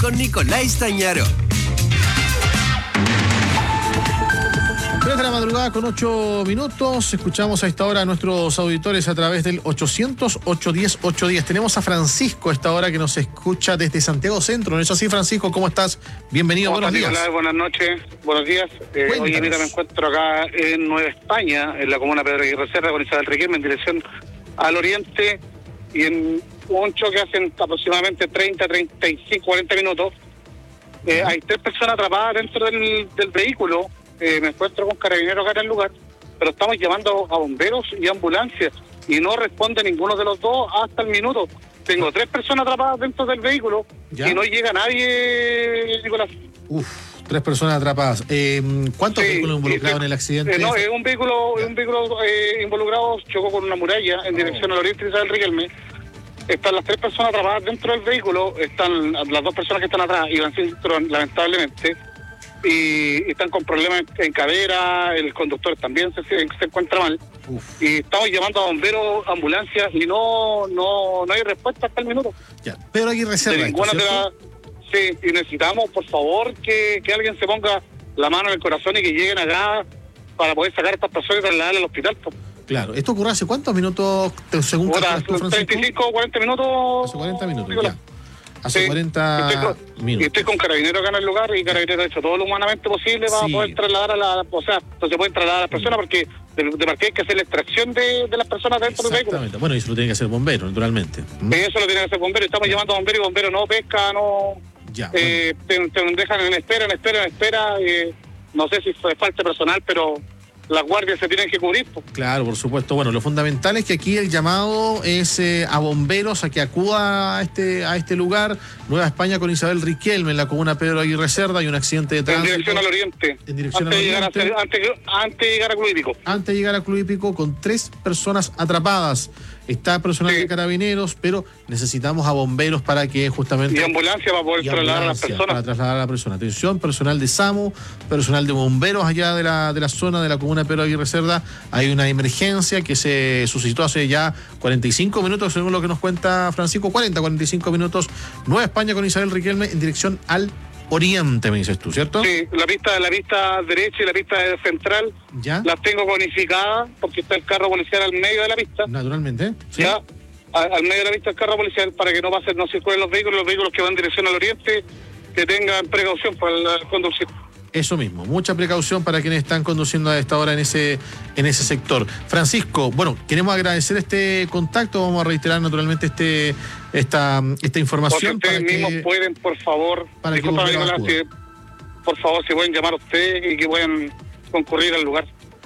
con Nicolás Stañaro. 3 de la madrugada con 8 minutos. Escuchamos a esta hora a nuestros auditores a través del 800-810-810. Tenemos a Francisco a esta hora que nos escucha desde Santiago Centro. ¿No es así, Francisco? ¿Cómo estás? Bienvenido, buenos días. Hola, buenas noches, buenos días. Hoy mira, me encuentro acá en Nueva España, en la comuna Pedro Aguirre Cerda, con Isabel Riquelme, en dirección al oriente, y en un choque hacen aproximadamente 30, 35, 40 minutos. Hay 3 personas atrapadas dentro del vehículo. Me encuentro con carabineros acá en el lugar, pero estamos llamando a bomberos y ambulancias y no responde ninguno de los dos hasta el minuto. Tengo 3 personas atrapadas dentro del vehículo. ¿Ya? Y no llega nadie, Nicolás. 3 personas atrapadas. ¿Cuántos vehículos involucrados en el accidente? No, es un vehículo involucrado, chocó con una muralla en dirección al oriente de Isabel Riquelme. Están las 3 personas atrapadas dentro del vehículo, están las 2 personas que están atrás, iban sin cinturón, lamentablemente, y están con problemas en cadera, el conductor también se encuentra mal. Y estamos llamando a bomberos, ambulancias, y no hay respuesta hasta el minuto. Ya, pero aquí reserva. Sí, y necesitamos, por favor, que alguien se ponga la mano en el corazón y que lleguen acá para poder sacar a estas personas y trasladarlas al hospital. Claro, ¿esto ocurrió hace cuántos minutos, según calculas tú, Francisco? 35 o 40 minutos. Hace 40 minutos, ya. Hace 40 minutos. Y estoy con carabineros acá en el lugar, y carabineros ha hecho todo lo humanamente posible para poder trasladar no se pueden trasladar a las personas porque de partida hay que hacer la extracción de las personas dentro del vehículo. Bueno, y eso lo tiene que hacer bombero, naturalmente. Eso lo tiene que hacer bombero. Estamos llamando a bomberos y bomberos no pesca, no. Ya. Te dejan en espera. No sé si fue falta personal, pero las guardias se tienen que cubrir. Claro, por supuesto. Bueno, lo fundamental es que aquí el llamado es a bomberos a que acuda a este lugar. Nueva España con Isabel Riquelme en la comuna Pedro Aguirre Cerda. Hay un accidente de tránsito. En dirección al oriente. Antes de llegar a Club Hípico. Antes de llegar a Club Hípico, con 3 personas atrapadas. Está personal de carabineros, pero necesitamos a bomberos para que justamente... Y ambulancia para poder trasladar a las personas. Para trasladar a la persona. Atención, personal de SAMU, personal de bomberos allá de la zona de la comuna Pedro Aguirre Cerda. Hay una emergencia que se suscitó hace ya 45 minutos, según lo que nos cuenta Francisco. 45 minutos. Nueva España con Isabel Riquelme en dirección al oriente, me dices tú, ¿cierto? Sí, la pista derecha y la pista central. ¿Ya? Las tengo bonificadas porque está el carro policial al medio de la pista. Naturalmente. ¿Sí? Ya, al medio de la pista el carro policial para que no circulen los vehículos que van en dirección al oriente, que tengan precaución para conducir. Eso mismo, mucha precaución para quienes están conduciendo a esta hora en ese sector. Francisco, bueno, queremos agradecer este contacto, vamos a reiterar naturalmente esta información. Porque ustedes mismos pueden, por favor, por favor, si pueden llamar a ustedes y que puedan concurrir al lugar.